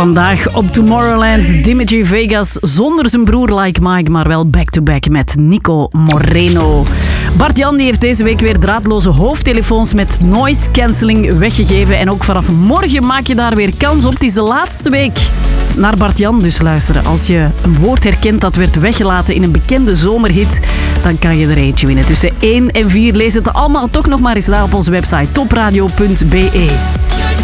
Vandaag op Tomorrowland, Dimitri Vegas zonder zijn broer Like Mike, maar wel back-to-back met Nico Moreno. Bart-Jan die heeft deze week weer draadloze hoofdtelefoons met noise cancelling weggegeven. En ook vanaf morgen maak je daar weer kans op. Het is de laatste week naar Bart-Jan dus luisteren. Als je een woord herkent dat werd weggelaten in een bekende zomerhit, dan kan je er eentje winnen. Tussen 1 en 4 lees het allemaal toch nog maar eens na op onze website topradio.be.